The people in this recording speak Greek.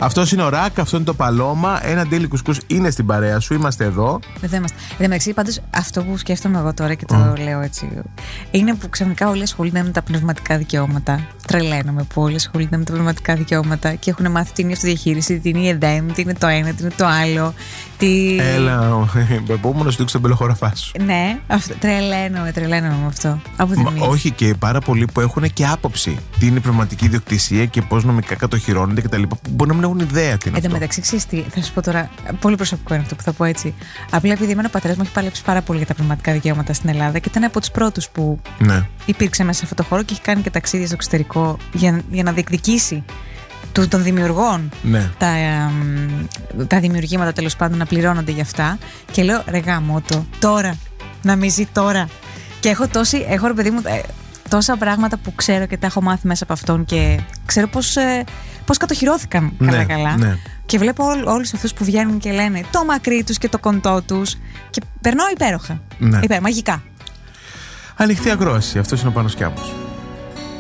Αυτό είναι ο Ρακ, αυτό είναι το Παλώμα. Ένα Daily Κουσκούς είναι στην παρέα σου, είμαστε εδώ. Εδώ είμαστε. Εν τω μεταξύ, πάντως, αυτό που σκέφτομαι εγώ τώρα και το λέω έτσι, είναι που ξαφνικά όλοι ασχολούνται με τα πνευματικά δικαιώματα. Τρελαίνομαι που όλοι ασχολούνται με τα πνευματικά δικαιώματα και έχουν μάθει τι είναι η αυτοδιαχείριση, τι είναι η ΕΔΕΜ, τι είναι το ένα, τι είναι το άλλο. Έλα, επόμενο σου δείξω τον πελοχωραφά σου. Ναι, τρελαίνομαι με αυτό. Όχι, και πάρα πολλοί που έχουν και άποψη. Τι είναι η πνευματική ιδιοκτησία και πώς νομικά κατοχυρώνεται κτλ. Που μπορεί να μην έχουν ιδέα τι είναι. Εν τω μεταξύ, ξέρεις τι, θα σου πω τώρα. Πολύ προσωπικό είναι αυτό που θα πω έτσι. Απλά επειδή εμένα ο πατέρας μου έχει παλέψει πάρα πολύ για τα πνευματικά δικαιώματα στην Ελλάδα και ήταν από τους πρώτους που υπήρξε μέσα σε αυτό το χώρο και έχει κάνει και ταξίδια στο εξωτερικό για να διεκδικήσει των δημιουργών τα δημιουργήματα, τέλος πάντων, να πληρώνονται για αυτά. Και λέω, ρε γαμώτο, τώρα, να με ζει τώρα. Και έχω ρε παιδί μου, τόσα πράγματα που ξέρω και τα έχω μάθει μέσα από αυτόν και ξέρω πώς κατοχυρώθηκαν καλά. Ναι. Και βλέπω όλους αυτούς που βγαίνουν και λένε το μακρύ τους και το κοντό τους και περνάω υπέροχα. Ναι. Μαγικά. Ανοιχτή ακρόαση, αυτός είναι ο Πάνος Κιάμος.